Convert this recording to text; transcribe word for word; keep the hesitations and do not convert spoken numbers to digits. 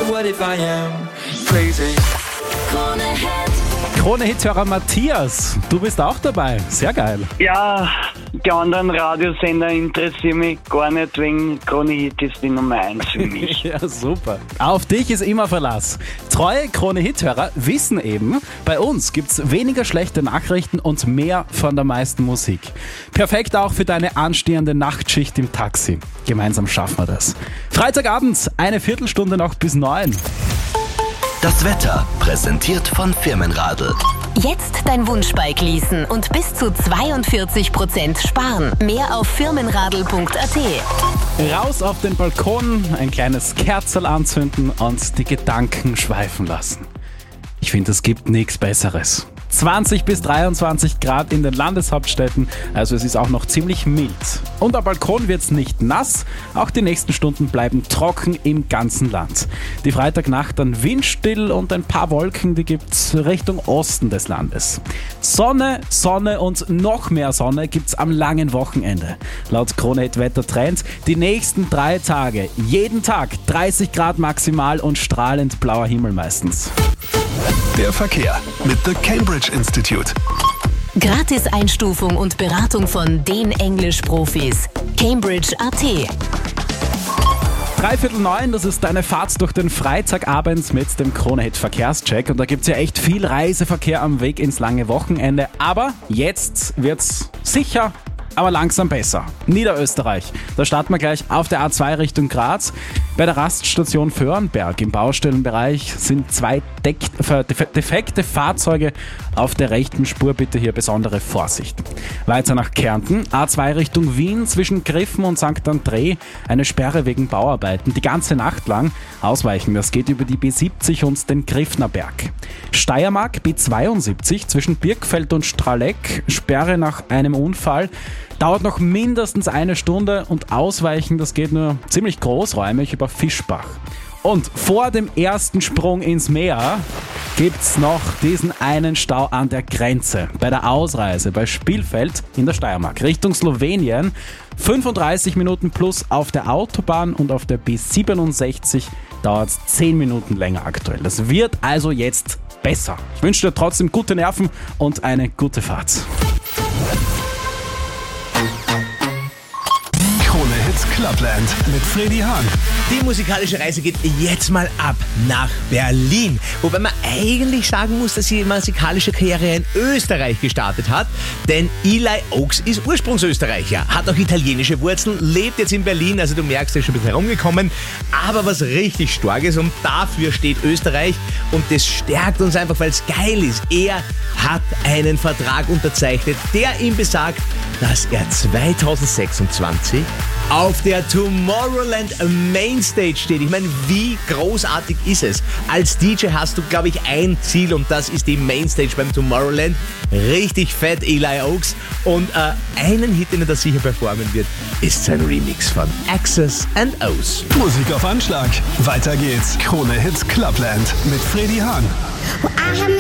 what if I am crazy? Krone-Hit-Hörer Matthias, du bist auch dabei. Sehr geil. Ja, die anderen Radiosender interessieren mich gar nicht, wegen Krone-Hit ist die Nummer eins für mich. Ja, super. Auf dich ist immer Verlass. Treue Krone-Hit-Hörer wissen eben, bei uns gibt's weniger schlechte Nachrichten und mehr von der meisten Musik. Perfekt auch für deine anstehende Nachtschicht im Taxi. Gemeinsam schaffen wir das. Freitagabends, eine Viertelstunde noch bis neun. Das Wetter präsentiert von Firmenradl. Jetzt dein Wunschbike leasen und bis zu zweiundvierzig Prozent sparen. Mehr auf firmenradl punkt a t. Raus auf den Balkon, ein kleines Kerzerl anzünden und die Gedanken schweifen lassen. Ich finde, es gibt nichts Besseres. zwanzig bis dreiundzwanzig Grad in den Landeshauptstädten, also es ist auch noch ziemlich mild. Und am Balkon wird's nicht nass, auch die nächsten Stunden bleiben trocken im ganzen Land. Die Freitagnacht dann windstill und ein paar Wolken, die gibt's Richtung Osten des Landes. Sonne, Sonne und noch mehr Sonne gibt's am langen Wochenende. Laut Krone-Hit Wettertrend die nächsten drei Tage, jeden Tag dreißig Grad maximal und strahlend blauer Himmel meistens. Der Verkehr mit The Cambridge Institute. Gratis-Einstufung und Beratung von den Englisch-Profis. Cambridge punkt a t. Dreiviertel neun, das ist deine Fahrt durch den Freitagabend mit dem Krone-Hit Verkehrscheck. Und da gibt's ja echt viel Reiseverkehr am Weg ins lange Wochenende. Aber jetzt wird's sicher, aber langsam besser. Niederösterreich, da starten wir gleich auf der A zwei Richtung Graz. Bei der Raststation Vörnberg im Baustellenbereich sind zwei Deck- defekte Fahrzeuge auf der rechten Spur. Bitte hier besondere Vorsicht. Weiter nach Kärnten, A zwei Richtung Wien zwischen Griffen und Sankt André. Eine Sperre wegen Bauarbeiten, die ganze Nacht lang. Ausweichen, das geht über die B siebzig und den Griffnerberg. Steiermark B zweiundsiebzig zwischen Birkfeld und Straleck. Sperre nach einem Unfall. Dauert noch mindestens eine Stunde und ausweichen, das geht nur ziemlich großräumig über Fischbach. Und vor dem ersten Sprung ins Meer gibt's noch diesen einen Stau an der Grenze. Bei der Ausreise bei Spielfeld in der Steiermark Richtung Slowenien. fünfunddreißig Minuten plus auf der Autobahn und auf der B siebenundsechzig dauert es zehn Minuten länger aktuell. Das wird also jetzt besser. Ich wünsche dir trotzdem gute Nerven und eine gute Fahrt. Krone-Hit Clubland mit Freddy Hahn. Die musikalische Reise geht jetzt mal ab nach Berlin. Wobei man eigentlich sagen muss, dass sie ihre musikalische Karriere in Österreich gestartet hat. Denn Eli Oaks ist Ursprungsösterreicher, hat auch italienische Wurzeln, lebt jetzt in Berlin. Also du merkst, er ist schon ein bisschen herumgekommen. Aber was richtig stark ist, und dafür steht Österreich. Und das stärkt uns einfach, weil es geil ist. Er hat einen Vertrag unterzeichnet, der ihm besagt, dass er zweitausendsechsundzwanzig auf der Tomorrowland Mainstage steht. Ich meine, wie großartig ist es? Als D J hast du, glaube ich, ein Ziel und das ist die Mainstage beim Tomorrowland. Richtig fett, Eli Oaks. Und äh, einen Hit, den er da sicher performen wird, ist sein Remix von X's and O's. Musik auf Anschlag. Weiter geht's. Krone-Hit Clubland mit Freddy Hahn.